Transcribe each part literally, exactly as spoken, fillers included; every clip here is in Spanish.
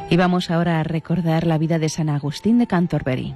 Y vamos ahora a recordar la vida de San Agustín de Canterbury.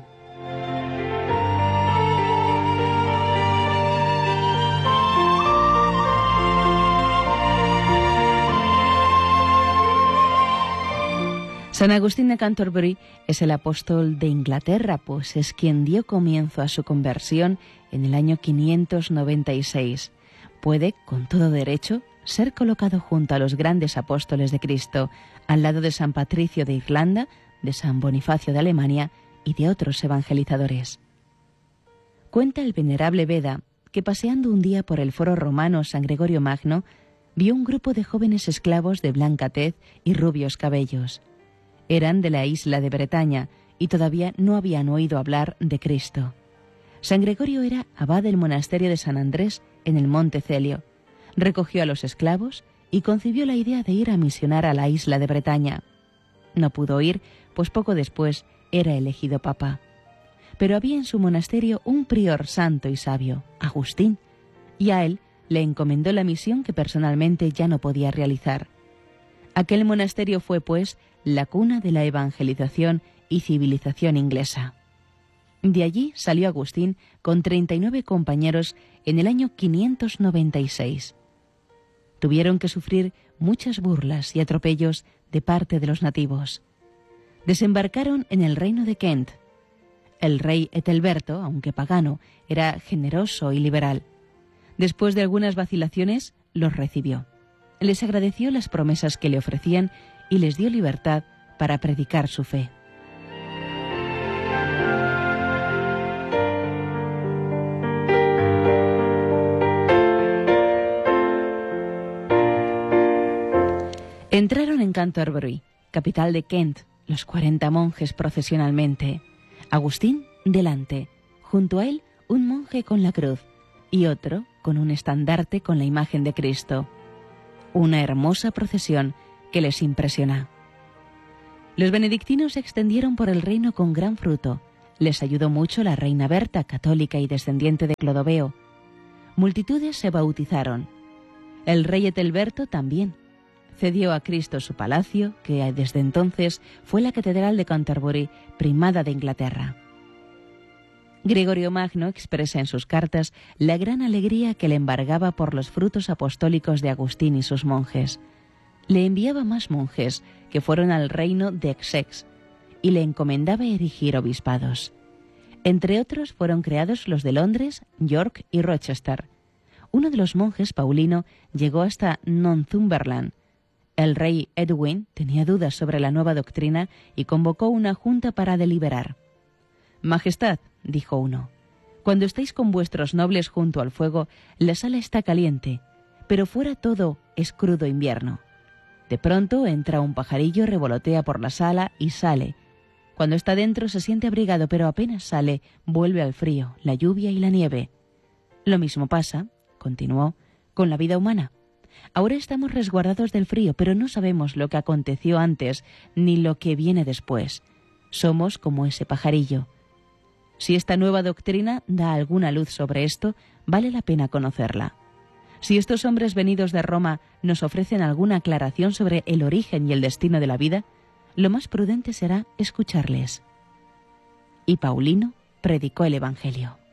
San Agustín de Canterbury es el apóstol de Inglaterra, pues es quien dio comienzo a su conversión en el año quinientos noventa y seis. Puede, con todo derecho, ser colocado junto a los grandes apóstoles de Cristo, al lado de San Patricio de Irlanda, de San Bonifacio de Alemania y de otros evangelizadores. Cuenta el venerable Beda que paseando un día por el foro romano San Gregorio Magno, vio un grupo de jóvenes esclavos de blanca tez y rubios cabellos. Eran de la isla de Bretaña y todavía no habían oído hablar de Cristo. San Gregorio era abad del monasterio de San Andrés en el Monte Celio. Recogió a los esclavos y concibió la idea de ir a misionar a la isla de Bretaña. No pudo ir, pues poco después era elegido papa. Pero había en su monasterio un prior santo y sabio, Agustín, y a él le encomendó la misión que personalmente ya no podía realizar. Aquel monasterio fue, pues, la cuna de la evangelización y civilización inglesa. De allí salió Agustín con treinta y nueve compañeros en el año quinientos noventa y seis. Tuvieron que sufrir muchas burlas y atropellos de parte de los nativos. Desembarcaron en el reino de Kent. El rey Ethelberto, aunque pagano, era generoso y liberal. Después de algunas vacilaciones, los recibió. Les agradeció las promesas que le ofrecían y les dio libertad para predicar su fe. Entraron en Canterbury, capital de Kent, los cuarenta monjes procesionalmente. Agustín delante, junto a él un monje con la cruz y otro con un estandarte con la imagen de Cristo. Una hermosa procesión que les impresiona. Los benedictinos se extendieron por el reino con gran fruto. Les ayudó mucho la reina Berta, católica y descendiente de Clodoveo. Multitudes se bautizaron. El rey Ethelberto también. Cedió a Cristo su palacio, que desde entonces fue la catedral de Canterbury, primada de Inglaterra. Gregorio Magno expresa en sus cartas la gran alegría que le embargaba por los frutos apostólicos de Agustín y sus monjes. Le enviaba más monjes, que fueron al reino de Essex, y le encomendaba erigir obispados. Entre otros fueron creados los de Londres, York y Rochester. Uno de los monjes, Paulino, llegó hasta Northumberland. El rey Edwin tenía dudas sobre la nueva doctrina y convocó una junta para deliberar. «Majestad», dijo uno, «cuando estáis con vuestros nobles junto al fuego, la sala está caliente, pero fuera todo es crudo invierno. De pronto entra un pajarillo, revolotea por la sala y sale. Cuando está dentro se siente abrigado, pero apenas sale, vuelve al frío, la lluvia y la nieve. Lo mismo pasa», continuó, «con la vida humana. Ahora estamos resguardados del frío, pero no sabemos lo que aconteció antes ni lo que viene después. Somos como ese pajarillo. Si esta nueva doctrina da alguna luz sobre esto, vale la pena conocerla. Si estos hombres venidos de Roma nos ofrecen alguna aclaración sobre el origen y el destino de la vida, lo más prudente será escucharles». Y Paulino predicó el Evangelio.